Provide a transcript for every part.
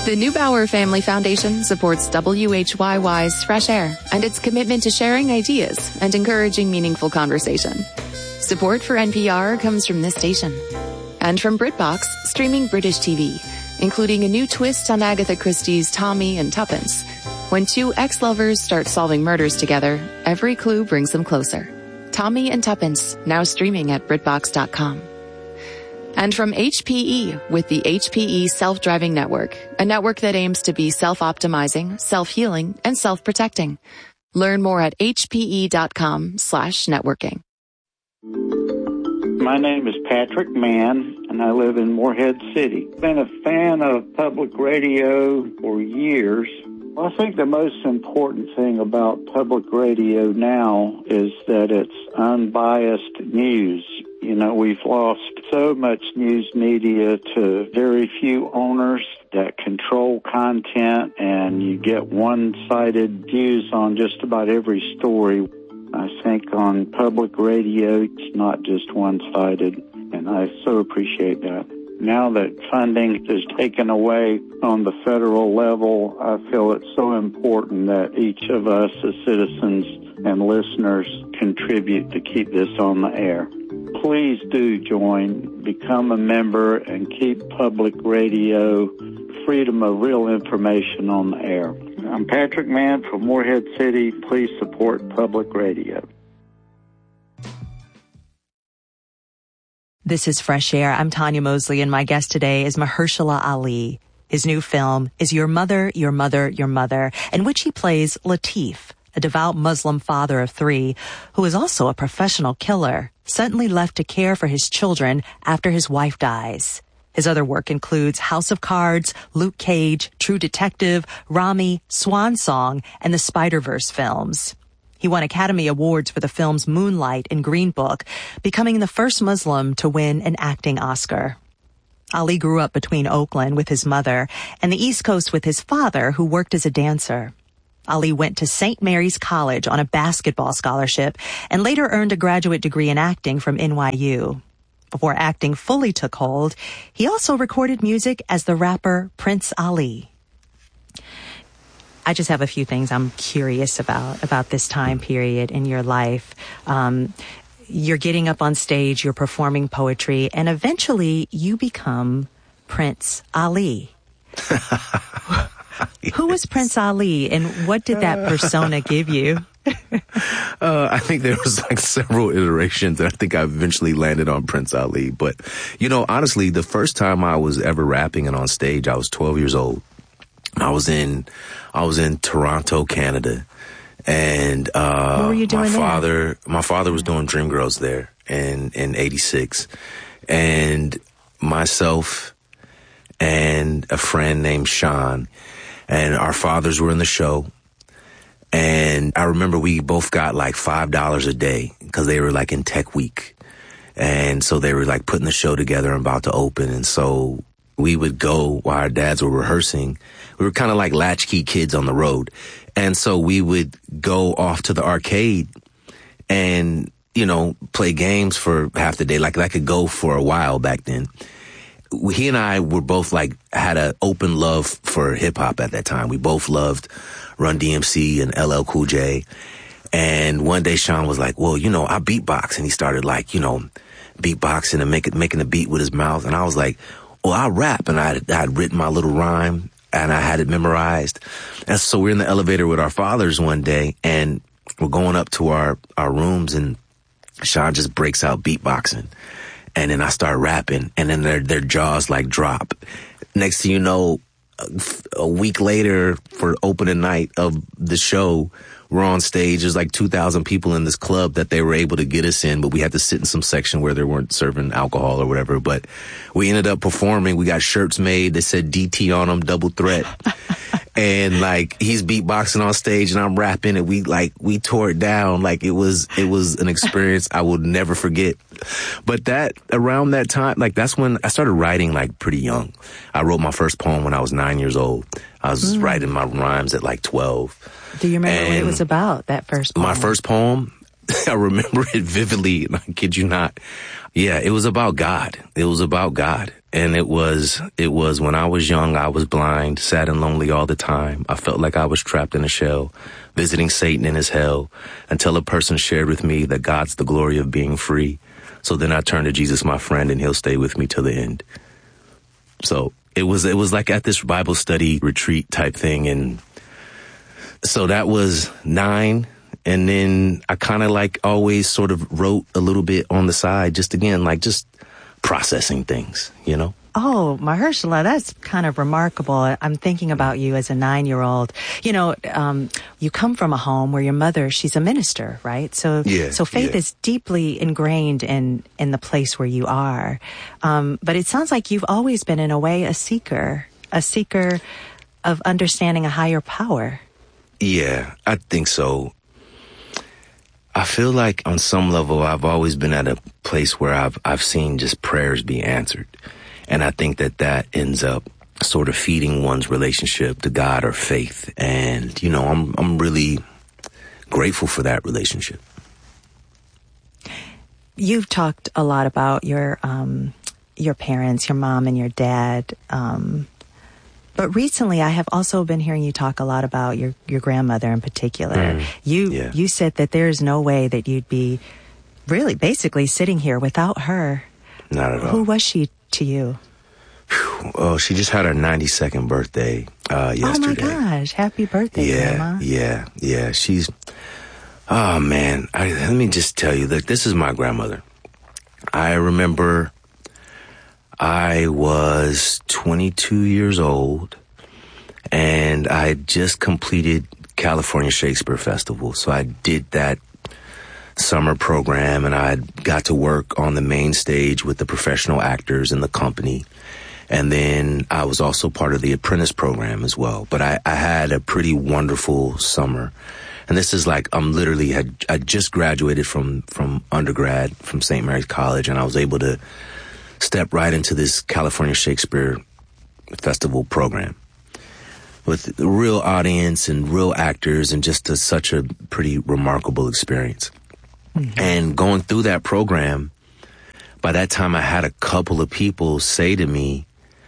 The Neubauer Family Foundation supports WHYY's Fresh Air and its commitment to sharing ideas and encouraging meaningful conversation. Support for NPR comes from this station and from BritBox, streaming British TV, including a new twist on Agatha Christie's Tommy and Tuppence. When two ex-lovers start solving murders together, every clue brings them closer. Tommy and Tuppence, now streaming at BritBox.com. And from HPE with the HPE Self-Driving Network, a network that aims to be self-optimizing, self-healing, and self-protecting. Learn more at hpe.com/networking. My name is Patrick Mann, and I live in Morehead City. Been a fan of public radio for years. I think the most important thing about public radio now is that it's unbiased news. You know, we've lost so much news media to very few owners that control content, and you get one-sided views on just about every story. I think on public radio, it's not just one-sided, and I so appreciate that. Now that funding is taken away on the federal level, I feel it's so important that each of us as citizens and listeners contribute to keep this on the air. Please do join, become a member, and keep public radio freedom of real information on the air. I'm Patrick Mann from Morehead City. Please support public radio. This is Fresh Air. I'm Tanya Mosley, and my guest today is Mahershala Ali. His new film is Your Mother, Your Mother, Your Mother, in which he plays Latif, a devout Muslim father of 3 who is also a professional killer, suddenly left to care for his children after his wife dies. His other work includes House of Cards, Luke Cage, True Detective, Rami, Swan Song, and the Spider-Verse films. He won Academy Awards for the films Moonlight and Green Book, becoming the first Muslim to win an acting Oscar. Ali grew up between Oakland with his mother and the East Coast with his father, who worked as a dancer. Ali went to St. Mary's College on a basketball scholarship and later earned a graduate degree in acting from NYU. Before acting fully took hold, he also recorded music as the rapper Prince Ali. I just have a few things I'm curious about this time period in your life. You're getting up on stage, you're performing poetry, and eventually you become Prince Ali. Who was Prince Ali, and what did that persona give you? I think there was like several iterations. I think I eventually landed on Prince Ali. But, you know, honestly, the first time I was ever rapping and on stage, I was 12 years old. I was in Toronto, Canada, and what were you doing my father was doing Dreamgirls there in '86, and myself and a friend named Sean, and our fathers were in the show. And I remember we both got like $5 a day because they were like in Tech Week, and so they were like putting the show together and about to open, and so we would go while our dads were rehearsing. We were kind of like latchkey kids on the road. And so we would go off to the arcade and, you know, play games for half the day. Like that could go for a while back then. He and I were both like, had an open love for hip hop at that time. We both loved Run DMC and LL Cool J. And one day Sean was like, well, you know, I beatbox. And he started like, you know, beatboxing and making a beat with his mouth. And I was like, well, I rap. And I had written my little rhyme and I had it memorized. And so we're in the elevator with our fathers one day and we're going up to our rooms and Sean just breaks out beatboxing. And then I start rapping and then their jaws like drop. Next thing you know, a week later for opening night of the show, we're on stage. There's like 2,000 people in this club that they were able to get us in, but we had to sit in some section where they weren't serving alcohol or whatever. But we ended up performing. We got shirts made that said DT on them, double threat. And like he's beatboxing on stage and I'm rapping and we tore it down. Like it was an experience I will never forget. But around that time, like that's when I started writing like pretty young. I wrote my first poem when I was 9 years old. I was writing my rhymes at like 12. Do you remember what it was about, that first poem? My first poem, I remember it vividly, and I kid you not. Yeah, it was about God. It was about God. And it was when I was young, I was blind, sad and lonely all the time. I felt like I was trapped in a shell, visiting Satan in his hell, until a person shared with me that God's the glory of being free. So then I turned to Jesus, my friend, and he'll stay with me till the end. So it was like at this Bible study retreat type thing. And so that was 9. And then I kind of like always sort of wrote a little bit on the side, just again, like just processing things, you know? Oh, Mahershala, that's kind of remarkable. I'm thinking about you as a 9-year-old. You know, you come from a home where your mother, she's a minister, right? So faith is deeply ingrained in the place where you are. But it sounds like you've always been, in a way, a seeker of understanding a higher power. Yeah, I think so. I feel like on some level, I've always been at a place where I've seen just prayers be answered. And I think that ends up sort of feeding one's relationship to God or faith. And, you know, I'm really grateful for that relationship. You've talked a lot about your parents, your mom and your dad. But recently, I have also been hearing you talk a lot about your grandmother in particular. You said that there's no way that you'd be really basically sitting here without her. Not at all. Who was she to you? Oh, she just had her 92nd birthday yesterday. Oh my gosh! Happy birthday, Grandma! Yeah. She's. Oh man! Let me just tell you that this is my grandmother. I remember I was 22 years old, and I had just completed California Shakespeare Festival. So I did that summer program, and I got to work on the main stage with the professional actors in the company. And then I was also part of the apprentice program as well. But I had a pretty wonderful summer. And this is like, I just graduated from undergrad from St. Mary's College, and I was able to step right into this California Shakespeare Festival program with a real audience and real actors, and just such a pretty remarkable experience. Mm-hmm. And going through that program, by that time I had a couple of people say to me,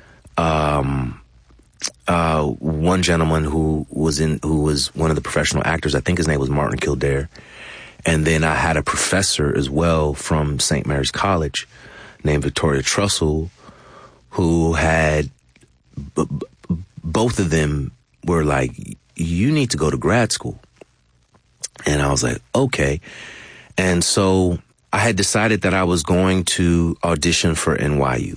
one gentleman who was one of the professional actors, I think his name was Martin Kildare. And then I had a professor as well from St. Mary's College named Victoria Trussell, who had, both of them were like, you need to go to grad school. And I was like, okay. And so I had decided that I was going to audition for NYU.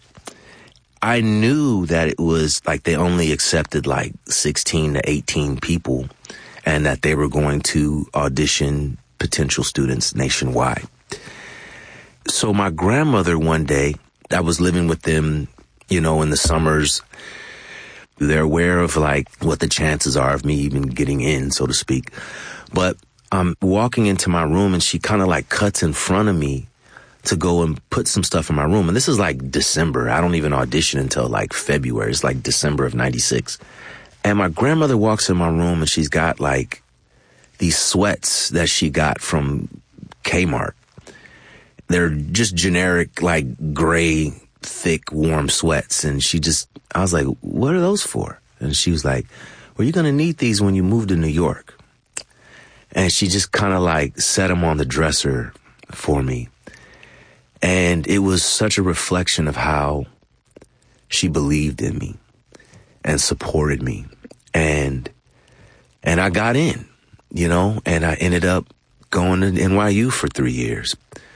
I knew that it was like they only accepted like 16 to 18 people, and that they were going to audition potential students nationwide. So my grandmother, one day, I was living with them, you know, in the summers. They're aware of like what the chances are of me even getting in, so to speak. But I'm walking into my room, and she kind of like cuts in front of me to go and put some stuff in my room. And this is like December. I don't even audition until like February. It's like December of 96. And my grandmother walks in my room, and she's got like these sweats that she got from Kmart. They're just generic, like gray, thick, warm sweats. And I was like, what are those for? And she was like, well, you're going to need these when you move to New York. And she just kind of like set them on the dresser for me. And it was such a reflection of how she believed in me and supported me. And I got in, you know, and I ended up going to NYU for 3 years.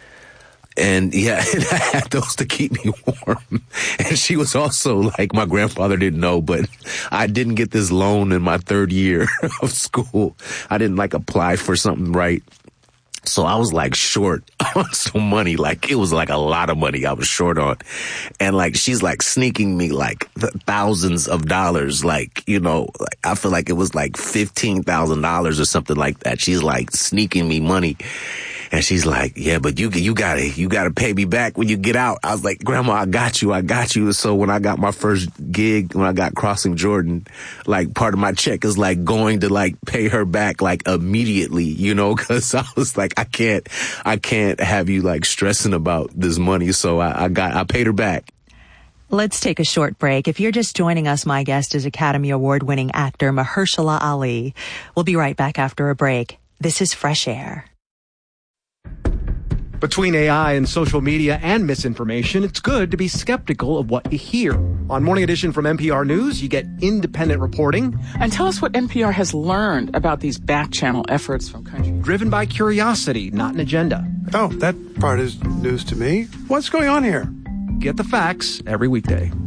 And yeah, and I had those to keep me warm. And she was also like, my grandfather didn't know, but I didn't get this loan in my 3rd year of school. I didn't like apply for something right. So I was like short on some money. Like it was like a lot of money I was short on. And like, she's like sneaking me like thousands of dollars. Like, you know, I feel like it was like $15,000 or something like that. She's like sneaking me money. And she's like, yeah, but you gotta pay me back when you get out. I was like, Grandma, I got you. So when I got my first gig, when I got Crossing Jordan, like part of my check is like going to like pay her back like immediately, you know, cause I was like, I can't have you like stressing about this money. So I paid her back. Let's take a short break. If you're just joining us, my guest is Academy Award-winning actor Mahershala Ali. We'll be right back after a break. This is Fresh Air. Between AI and social media and misinformation, it's good to be skeptical of what you hear. On Morning Edition from NPR News, you get independent reporting. And tell us what NPR has learned about these back-channel efforts from countries. Driven by curiosity, not an agenda. Oh, that part is news to me. What's going on here? Get the facts every weekday.